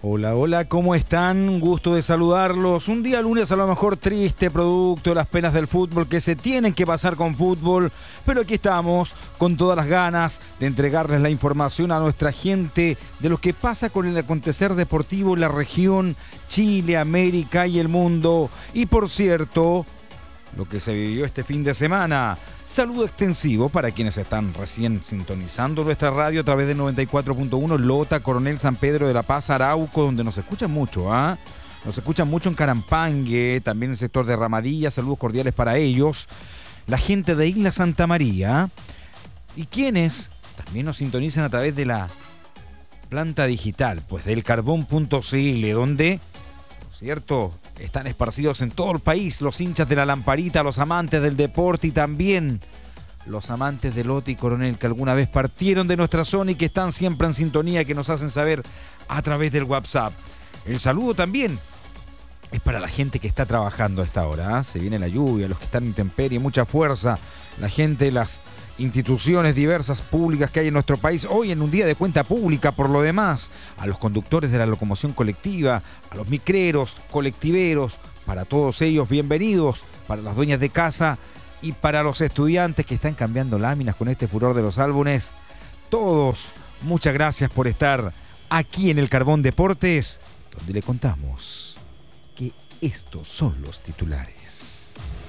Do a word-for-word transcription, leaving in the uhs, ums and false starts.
Hola, hola, ¿cómo están? Un gusto de saludarlos. Un día lunes a lo mejor triste, producto de las penas del fútbol que se tienen que pasar con fútbol, pero aquí estamos con todas las ganas de entregarles la información a nuestra gente de lo que pasa con el acontecer deportivo en la región, Chile, América y el mundo. Y por cierto, lo que se vivió este fin de semana. Saludo extensivo para quienes están recién sintonizando nuestra radio a través del noventa y cuatro punto uno, Lota, Coronel San Pedro de la Paz, Arauco, donde nos escuchan mucho, ¿ah? ¿eh? Nos escuchan mucho en Carampangue, también en el sector de Ramadilla, saludos cordiales para ellos. La gente de Isla Santa María y quienes también nos sintonizan a través de la planta digital, pues del carbón punto c l, donde, por cierto, están esparcidos en todo el país los hinchas de la lamparita, los amantes del deporte y también los amantes de Lota y Coronel que alguna vez partieron de nuestra zona y que están siempre en sintonía, que nos hacen saber a través del WhatsApp. El saludo también es para la gente que está trabajando a esta hora, ¿eh? Se viene la lluvia, los que están en intemperie, mucha fuerza, la gente de las instituciones diversas públicas que hay en nuestro país, hoy en un día de cuenta pública por lo demás, a los conductores de la locomoción colectiva, a los micreros, colectiveros, para todos ellos bienvenidos, para las dueñas de casa y para los estudiantes que están cambiando láminas con este furor de los álbumes. Todos, muchas gracias por estar aquí en el Carbón Deportes, donde le contamos que estos son los titulares.